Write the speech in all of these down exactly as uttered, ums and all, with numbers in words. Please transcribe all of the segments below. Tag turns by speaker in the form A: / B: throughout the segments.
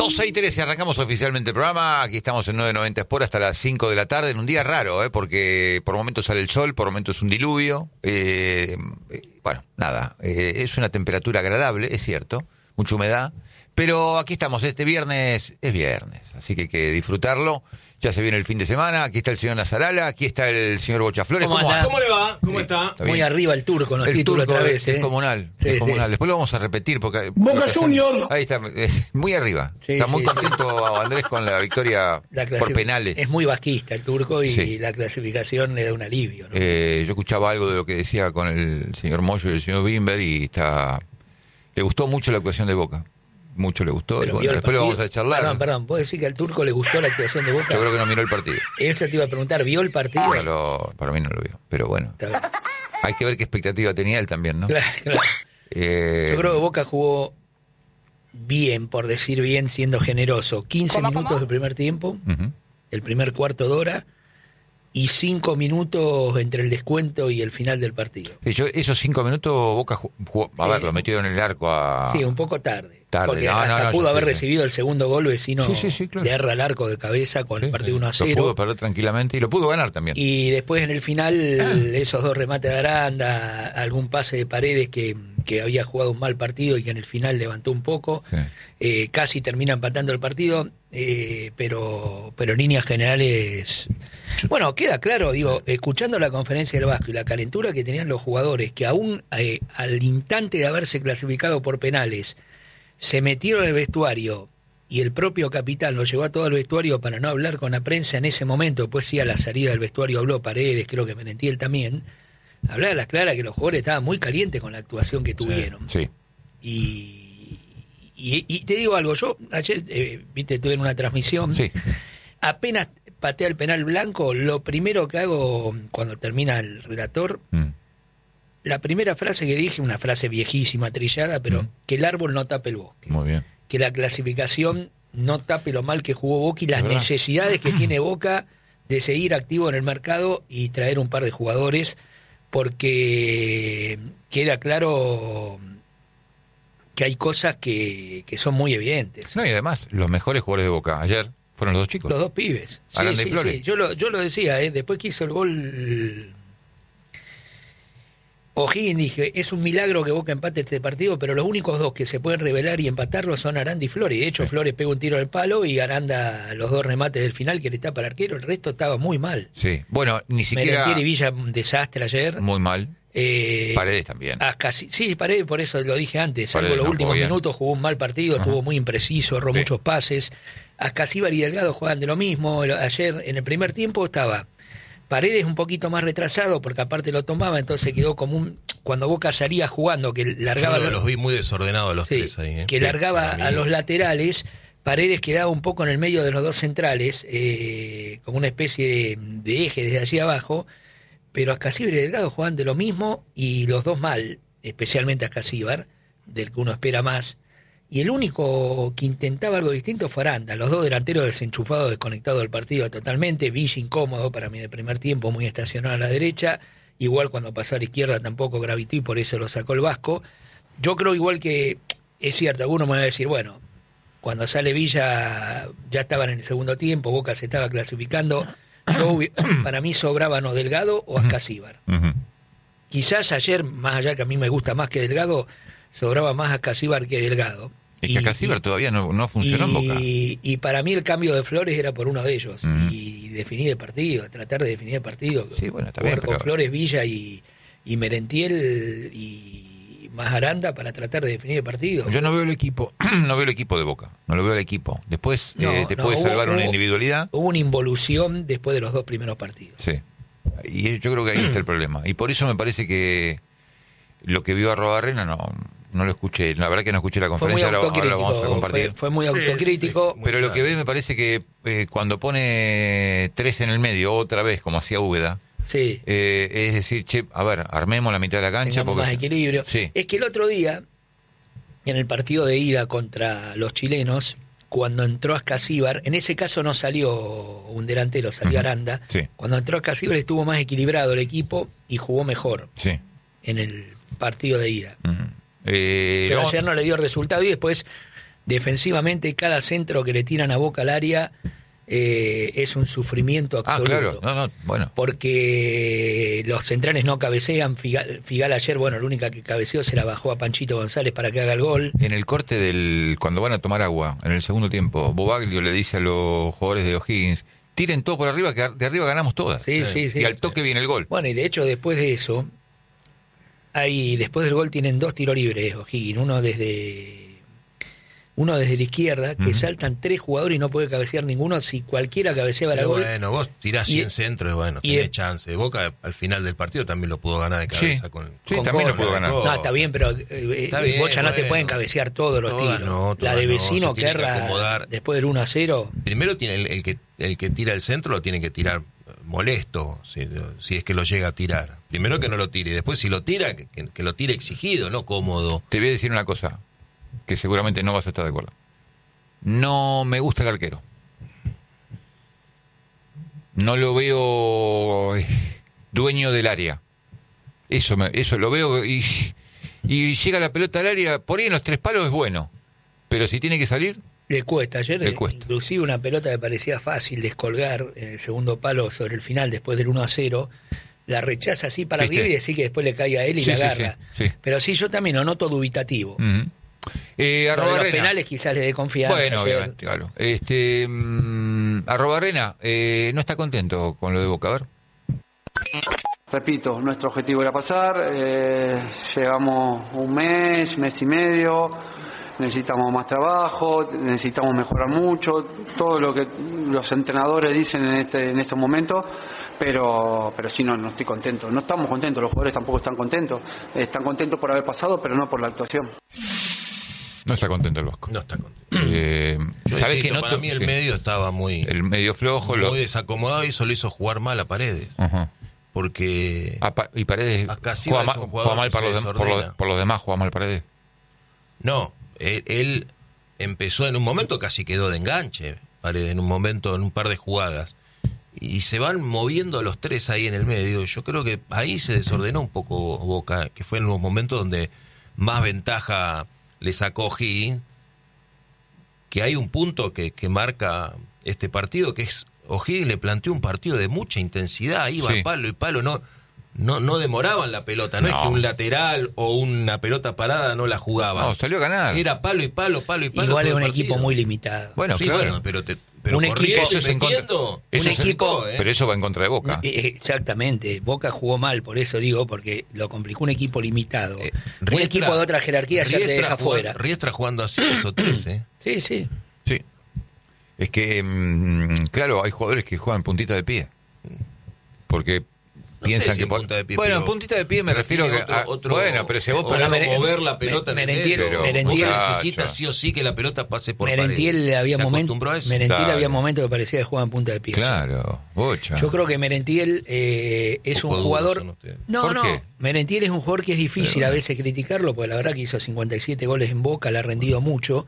A: doce y trece, arrancamos oficialmente el programa. Aquí estamos en nueve noventa Sport hasta las cinco de la tarde, en un día raro, ¿eh? Porque por momentos sale el sol, por momentos es un diluvio. Eh, eh, bueno, nada, eh, es una temperatura agradable, es cierto, mucha humedad. Pero aquí estamos, este viernes es viernes, así que hay que disfrutarlo. Ya se viene el fin de semana, aquí está el señor Nazarala, aquí está el señor Bochaflores.
B: ¿Cómo,
A: ¿Cómo,
B: ¿Cómo le va? ¿Cómo sí, está? está
C: Muy arriba el turco, los
A: el
C: títulos
A: turco
C: otra
A: es,
C: vez. ¿eh?
A: Es comunal,
C: sí,
A: es comunal.
C: Sí.
A: Después lo vamos a repetir porque...
D: Boca Juniors.
A: Ahí está, es muy arriba. Sí, está muy sí, contento sí. Andrés con la victoria la por penales.
C: Es muy vasquista el turco y
A: sí.
C: la clasificación le da un alivio, ¿no?
A: Eh, yo escuchaba algo de lo que decía con el señor Moyo y el señor Bimber y está... le gustó mucho la actuación de Boca. Mucho le gustó. Y bueno, después lo vamos a charlar.
C: Perdón, perdón. ¿Puedo decir que al turco le gustó la actuación de Boca?
A: Yo creo que no miró el partido.
C: Eso te iba a preguntar. ¿Vio el partido?
A: No lo, para mí no lo vio. Pero bueno. Hay que ver qué expectativa tenía él también, ¿no?
C: Claro, claro.
A: Eh,
C: Yo creo que Boca jugó bien, por decir bien, siendo generoso. quince ¿Cómo, minutos cómo? del primer tiempo, uh-huh. el primer cuarto de hora, y cinco minutos entre el descuento y el final del partido.
A: Sí, yo, esos cinco minutos Boca jugó, a ver, eh, lo metieron en el arco a...
C: Sí, un poco tarde.
A: Tarde,
C: porque
A: no,
C: hasta
A: no, no,
C: pudo haber
A: sé,
C: recibido
A: sí.
C: el segundo gol vecino
A: sí, sí, sí, claro.
C: de erra al arco de cabeza con sí, el partido uno a cero.
A: Lo pudo perder tranquilamente y lo pudo ganar también.
C: Y después en el final ah. esos dos remates de Aranda, algún pase de Paredes que, que había jugado un mal partido y que en el final levantó un poco, sí. eh, casi termina empatando el partido, eh, pero, pero en líneas generales... Bueno, queda claro, digo, escuchando la conferencia del Vasco y la calentura que tenían los jugadores, que aún eh, al instante de haberse clasificado por penales, se metieron en el vestuario y el propio capitán lo llevó a todo el vestuario para no hablar con la prensa en ese momento. Después sí, a la salida del vestuario habló Paredes, creo que Merentiel también. Hablaba a las claras que los jugadores estaban muy calientes con la actuación que tuvieron.
A: Sí, sí.
C: Y, y, y te digo algo, yo ayer, eh, viste, tuve en una transmisión,
A: sí.
C: apenas patea el penal blanco, lo primero que hago cuando termina el relator... Mm. La primera frase que dije, una frase viejísima, trillada, pero mm. que el árbol no tape el bosque.
A: Muy bien.
C: Que la clasificación no tape lo mal que jugó Boca y las necesidades que tiene Boca de seguir activo en el mercado y traer un par de jugadores, porque queda claro que hay cosas que, que son muy evidentes.
A: No, y además, los mejores jugadores de Boca ayer fueron los dos chicos.
C: Los dos pibes. Sí,
A: Aranda
C: sí,
A: y Flores.
C: Sí. Yo, lo, yo lo decía, ¿eh? Después que hizo el gol... O'Higgins, dije, es un milagro que Boca empate este partido, pero los únicos dos que se pueden revelar y empatarlo son Aranda y Flores. De hecho, sí. Flores pega un tiro al palo y Aranda los dos remates del final que le tapa al arquero. El resto estaba muy mal.
A: Sí, bueno, ni siquiera...
C: Merentiel y Villa, un desastre ayer.
A: Muy mal.
C: Eh,
A: Paredes también.
C: Ah, casi, sí, Paredes, por eso lo dije antes. Salvo los
A: no
C: últimos minutos, jugó un mal partido, uh-huh. estuvo muy impreciso, erró sí. muchos pases. Ascasíbar y Delgado juegan de lo mismo. Ayer, en el primer tiempo, estaba... Paredes un poquito más retrasado porque aparte lo tomaba, entonces quedó como un... Cuando Boca salía jugando, que largaba...
B: Yo los, los vi muy desordenados los
C: sí,
B: tres ahí. ¿eh?
C: Que sí, largaba a los laterales, Paredes quedaba un poco en el medio de los dos centrales, eh, como una especie de, de eje desde allí abajo, pero Ascasíbar y Delgado jugaban de lo mismo y los dos mal, especialmente Ascasíbar, del que uno espera más. Y el único que intentaba algo distinto fue Aranda. Los dos delanteros desenchufados, desconectados del partido totalmente. Villa incómodo para mí en el primer tiempo, muy estacionado a la derecha. Igual cuando pasó a la izquierda tampoco gravitó y por eso lo sacó el Vasco. Yo creo igual que, es cierto, algunos me van a decir, bueno, cuando sale Villa ya estaban en el segundo tiempo, Boca se estaba clasificando. Yo, para mí sobraban o Delgado o Ascasíbar. Uh-huh. Quizás ayer, más allá que a mí me gusta más que Delgado, sobraba más Ascasíbar que Delgado.
A: Es que Ascasíbar todavía no, no funcionó
C: y,
A: en Boca.
C: Y para mí el cambio de Flores era por uno de ellos.
A: Uh-huh.
C: Y definir el partido, tratar de definir el partido.
A: Sí, bueno, está
C: jugar
A: bien,
C: con
A: pero...
C: Flores, Villa y, y Merentiel y más Aranda para tratar de definir el partido.
A: Yo no veo el equipo, no veo el equipo de Boca, no lo veo el equipo. Después
C: no,
A: eh, te
C: no,
A: puede
C: hubo,
A: salvar
C: hubo,
A: una individualidad.
C: Hubo una involución después de los dos primeros partidos.
A: Sí. Y yo creo que ahí está el problema. Y por eso me parece que lo que vio Arrobarrena no... No lo escuché, la verdad que no escuché la conferencia, ahora, ahora lo vamos a compartir.
C: Fue, fue muy autocrítico.
A: Sí, sí, pero lo que ve me parece que eh, cuando pone tres en el medio, otra vez, como hacía Úbeda,
C: sí.
A: eh, es decir, che, a ver, armemos la mitad de la cancha.
C: Tengamos
A: porque...
C: más equilibrio.
A: Sí.
C: Es que el otro día, en el partido de ida contra los chilenos, cuando entró Ascasíbar, en ese caso no salió un delantero, salió uh-huh. Aranda.
A: Sí.
C: Cuando entró Ascasíbar estuvo más equilibrado el equipo y jugó mejor
A: sí.
C: en el partido de ida.
A: Uh-huh. Eh,
C: Pero
A: no...
C: ayer no le dio resultado y después defensivamente cada centro que le tiran a Boca al área eh, es un sufrimiento absoluto.
A: Ah, claro, no, no, bueno.
C: Porque los centrales no cabecean. Figal, Figal ayer, bueno, la única que cabeceó se la bajó a Panchito González para que haga el gol.
A: En el corte del cuando van a tomar agua, en el segundo tiempo, Bobaglio le dice a los jugadores de O'Higgins, tiren todo por arriba, que de arriba ganamos todas.
C: Sí, sí, sí.
A: Y al toque
C: sí.
A: viene el gol.
C: Bueno, y de hecho después de eso, ahí después del gol tienen dos tiros libres O'Higgins, uno desde uno desde la izquierda, que uh-huh. saltan tres jugadores y no puede cabecear ninguno. Si cualquiera cabeceaba la gol.
B: Bueno, vos tirás cien centros y bueno, y tenés de, chance. Boca al final del partido también lo pudo ganar de cabeza.
A: Sí,
B: con,
A: sí
B: con
A: también
B: gol,
A: lo pudo ganar.
C: No, está bien, pero eh, está bien, Bocha bueno, no te pueden cabecear todos los tiros.
B: No,
C: la de Vecino
B: no,
C: que erra después del uno a cero.
B: Primero tiene el, el que el que tira el centro lo tiene que tirar molesto, si, si es que lo llega a tirar. Primero que no lo tire, después si lo tira, que, que lo tire exigido, no cómodo.
A: Te voy a decir una cosa, que seguramente no vas a estar de acuerdo. No me gusta el arquero. No lo veo eh, dueño del área. Eso me, eso lo veo y, y llega la pelota al área, por ahí en los tres palos es bueno. Pero si tiene que salir...
C: Le cuesta. Ayer
A: le cuesta.
C: Inclusive una pelota que parecía fácil descolgar en el segundo palo sobre el final después del uno a cero, la rechaza así para ¿Viste? arriba y decir que después le cae a él y
A: sí,
C: la
A: sí,
C: agarra.
A: Sí, sí.
C: Pero sí, yo también lo noto dubitativo.
A: Uh-huh. Eh, arroba
C: los
A: Rena.
C: penales quizás le dé confianza.
A: Bueno, obviamente, claro. Este, mmm, arroba Rena, eh, ¿no está contento con lo de Boca? A ver.
D: Repito, nuestro objetivo era pasar, eh, llevamos un mes, mes y medio, necesitamos más trabajo, necesitamos mejorar mucho, todo lo que los entrenadores dicen en este en estos momentos, pero pero sí, no, no estoy contento, no estamos contentos, los jugadores tampoco están contentos, están contentos por haber pasado, pero no por la actuación.
A: No está contento el Vasco.
B: No está contento.
A: Eh, ¿Sabés que no
B: para mí el sí. medio estaba muy...
A: El medio flojo.
B: Muy
A: lo...
B: desacomodado y eso lo hizo jugar mal a Paredes.
A: Uh-huh.
B: Porque...
A: Ah, pa- y Paredes juega mal, juega mal para los de, por, los, por los demás, juega mal Paredes.
B: No, él, él empezó en un momento, casi quedó de enganche, Paredes, en un momento, en un par de jugadas. Y se van moviendo los tres ahí en el medio. Yo creo que ahí se desordenó un poco Boca, que fue en los momentos donde más ventaja le sacó O'Higgins, que hay un punto que, que marca este partido, que es O'Higgins le planteó un partido de mucha intensidad, iba sí. palo y palo, no, no, no demoraban la pelota, no, no es que un lateral o una pelota parada no la jugaban.
A: No, salió a ganar.
B: Era palo y palo, palo y palo.
C: Igual es un equipo muy limitado.
A: Bueno,
B: sí,
A: claro.
B: bueno, pero te Pero
C: un equipo
B: eso es en contra,
C: un
A: eso
C: equipo
A: es, ¿eh? Pero eso va en contra de Boca.
C: Exactamente, Boca jugó mal, por eso digo, porque lo complicó un equipo limitado. Eh,
B: Riestra,
C: un equipo de otra jerarquía ya te deja fuera.
B: Riestra jugando así, eso tres, ¿eh?
C: Sí, sí.
A: Sí. Es que, mmm, claro, hay jugadores que juegan puntita de pie. Porque
B: no
A: piensan
B: sé si
A: que por...
B: punta de pie,
A: bueno,
B: pero...
A: puntita de pie me refiero
B: otro,
A: que a...
B: otro,
A: bueno, pero si vos
B: para
A: ponés...
B: mover la pelota
C: me,
B: en el
C: Merentiel,
B: medio,
C: Merentiel
B: necesita sí o sí que la pelota pase por
C: Merentiel
B: pared.
C: había momentos Merentiel
A: claro.
C: había momentos que parecía que jugaba en punta de pie.
A: Claro, bocha.
C: Yo creo que Merentiel eh, es un jugador no, no,
A: qué?
C: Merentiel es un jugador que es difícil pero, a veces criticarlo, porque la verdad que hizo cincuenta y siete goles en Boca, le ha rendido mucho.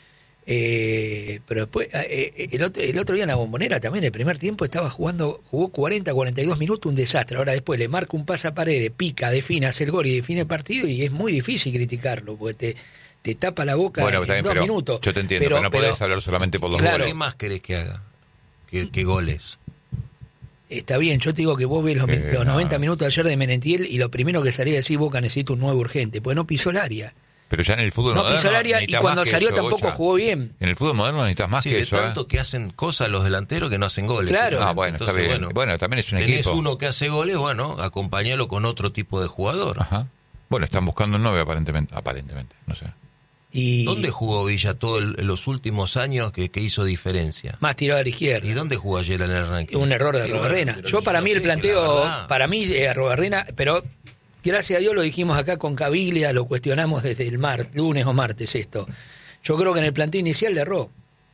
C: Eh, pero después eh, el, otro, el otro día en la Bombonera también el primer tiempo estaba jugando, jugó cuarenta, cuarenta y dos minutos, un desastre. Ahora después le marca un pase a Paredes, pica, define, hace el gol y define el partido, y es muy difícil criticarlo porque te, te tapa la boca
A: bueno,
C: en
A: también,
C: dos
A: pero,
C: minutos.
A: Yo te entiendo, pero, pero no podés hablar solamente por los
C: claro,
A: goles.
B: ¿Qué más querés que haga? ¿Qué, qué goles?
C: Está bien, yo te digo que vos ves los,
A: eh,
C: los noventa
A: no.
C: minutos de ayer de Merentiel y lo primero que salía a decir, Boca necesita un nuevo urgente, porque no pisó el área.
A: Pero ya en el fútbol
C: no
A: moderno
C: pisó el área y cuando salió
A: eso,
C: tampoco
A: Bocha.
C: jugó bien.
A: En el fútbol moderno necesitas más
B: sí,
A: que
B: de
A: eso.
B: tanto
A: ¿eh?
B: que hacen cosas los delanteros que no hacen goles.
C: Claro.
A: Ah, bueno,
B: Entonces,
A: está bien.
B: Bueno,
A: bueno, también es un
B: tenés
A: equipo.
B: uno que hace goles, bueno, acompañalo con otro tipo de jugador.
A: Ajá. Bueno, están buscando un nueve aparentemente, aparentemente, no sé.
C: Y
B: ¿Dónde jugó Villa todos los últimos años que, que hizo diferencia?
C: Más tirado a la izquierda.
B: ¿Y dónde jugó ayer en el ranking?
C: Un error de Arrobarrena. Yo para mí el planteo, para mí eh, Arrobarrena, pero gracias a Dios lo dijimos acá con Caviglia, lo cuestionamos desde el mar, lunes o martes esto. Yo creo que en el planteo inicial le erró.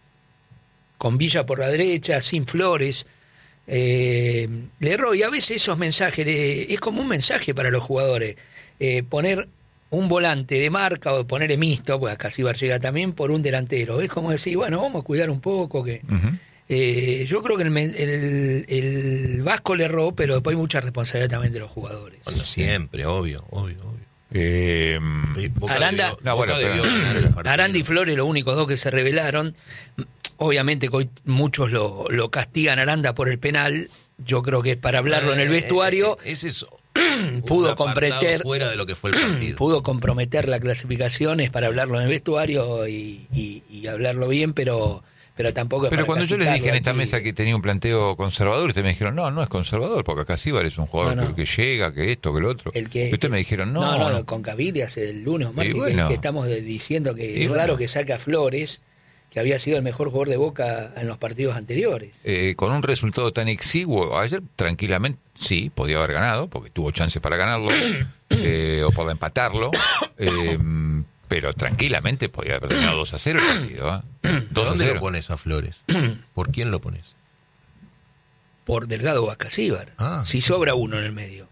C: Con Villa por la derecha, sin Flores. Eh, le erró, y a veces esos mensajes, eh, es como un mensaje para los jugadores. Eh, poner un volante de marca o poner mixto, pues acá Cibar llega también, por un delantero. Es como decir, bueno, vamos a cuidar un poco. que uh-huh. eh, Yo creo que el, el, el Vasco le erró, pero después hay mucha responsabilidad también de los jugadores.
B: Bueno, siempre, obvio, obvio, obvio.
A: Eh,
B: Boca
C: Aranda-
B: debió-
A: No, bueno,
B: Boca
A: pero-
B: debió ganar el partido.
C: Aranda y Flores, los únicos dos que se revelaron. Obviamente que hoy muchos lo, lo castigan a Aranda por el penal. Yo creo que es para hablarlo en el vestuario.
B: Eh, eh, ese es
C: Pudo
B: un apartado
C: comprometer-
B: fuera de lo que fue el partido.
C: Pudo comprometer la clasificación, es para hablarlo en el vestuario y, y, y hablarlo bien, pero pero tampoco es
A: Pero
C: para
A: cuando yo les dije en esta
C: castigarlo
A: mesa
C: aquí.
A: que tenía un planteo conservador, ustedes me dijeron, no, no es conservador, porque acá Síbar es un jugador
C: No, no.
A: que, que llega, que esto, que lo otro.
C: El que,
A: y ustedes me dijeron, no,
C: no,
A: no.
C: no, con Caviria hace el lunes o martes
A: Y
C: que-
A: bueno.
C: que, estamos diciendo que
A: Y
C: es
A: bueno.
C: raro que saque a Flores, que había sido el mejor jugador de Boca en los partidos anteriores.
A: Eh, con un resultado tan exiguo, ayer tranquilamente, sí, podía haber ganado, porque tuvo chances para ganarlo, eh, o para empatarlo, eh, pero tranquilamente podía haber terminado dos a cero el partido. ¿eh? dos a
B: ¿Dónde
A: cero.
B: lo pones a Flores? ¿Por quién lo pones?
C: Por Delgado Vascasíbar.
B: Ah.
C: Si sobra uno en el medio.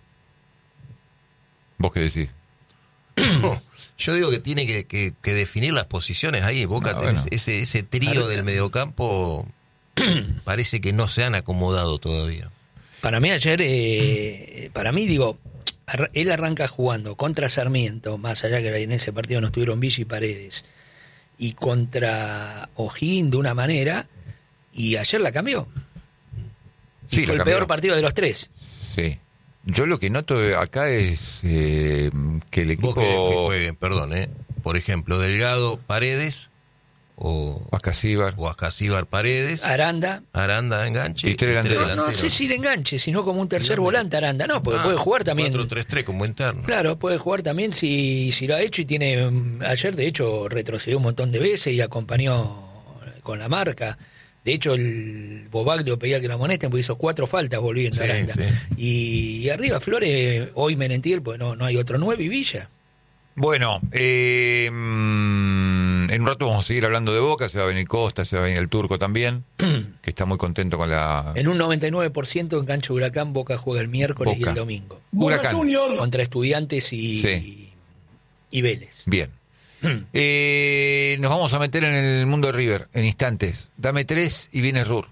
A: ¿Vos qué decís?
B: No, yo digo que tiene que, que- que definir las posiciones ahí. Boca,
A: No,
B: tenés
A: bueno.
B: ese, ese trío del mediocampo parece que no se han acomodado todavía.
C: Para mí ayer, eh, para mí digo, ar- él arranca jugando contra Sarmiento, más allá que en ese partido no estuvieron Villa y Paredes, y contra O'Higgins de una manera, y ayer la cambió. Y
A: Sí,
C: fue
A: la
C: el peor
A: cambió.
C: partido de los tres.
A: Sí. Yo lo que noto acá es eh, que el
B: Vos querés que
A: equipo...
B: juegue, perdón, ¿eh? Por ejemplo, Delgado Paredes o,
A: Vascasíbar.
B: o Ascasíbar Paredes,
C: Aranda,
B: Aranda enganche
A: Y tres delanteros.
C: no, no sé si de enganche, sino como un tercer volante Aranda, no, porque
B: Ah,
C: puede jugar también.
B: cuatro tres tres como interno.
C: Claro, puede jugar también si, si lo ha hecho y tiene... mm, Ayer, de hecho, retrocedió un montón de veces y acompañó con la marca. De hecho, el Bobaglio pedía que lo amonesten porque hizo cuatro faltas volviendo
B: Sí,
C: a Aranda.
B: sí.
C: Y, y arriba Flores, hoy Menentiel, pues no, no hay otro nueve y Villa.
A: Bueno, eh, mm, en un rato vamos a seguir hablando de Boca, se va a venir Costa, se va a venir el Turco también, que está muy contento con la...
C: En un noventa y nueve por ciento en cancha Huracán, Boca juega el miércoles
A: Boca.
C: y el domingo.
A: Huracán.
C: Contra Estudiantes y,
A: Sí.
C: y Vélez.
A: Bien. Eh, nos vamos a meter en el mundo de River en instantes. Dame tres y viene Rur.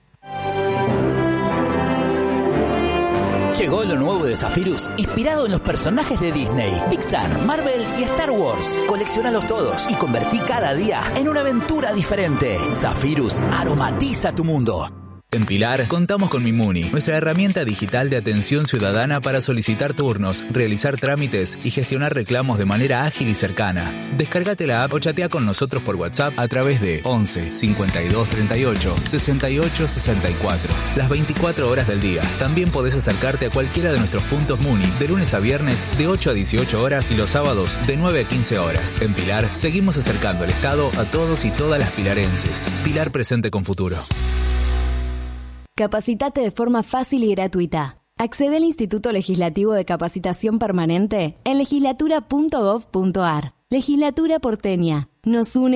E: Llegó lo nuevo de Zephyrus, inspirado en los personajes de Disney, Pixar, Marvel y Star Wars. Colecciónalos todos y convertí cada día en una aventura diferente. Zephyrus aromatiza tu mundo.
F: En Pilar contamos con Mimuni, nuestra herramienta digital de atención ciudadana para solicitar turnos, realizar trámites y gestionar reclamos de manera ágil y cercana. Descárgate la app o chatea con nosotros por WhatsApp a través de once cincuenta y dos treinta y ocho sesenta y ocho sesenta y cuatro. Las veinticuatro horas del día. También podés acercarte a cualquiera de nuestros puntos Muni de lunes a viernes de ocho a dieciocho horas y los sábados de nueve a quince horas. En Pilar seguimos acercando el Estado a todos y todas las pilarenses. Pilar presente con futuro.
G: Capacitate de forma fácil y gratuita. Accede al Instituto Legislativo de Capacitación Permanente en legislatura punto gov punto ar. Legislatura porteña. Nos une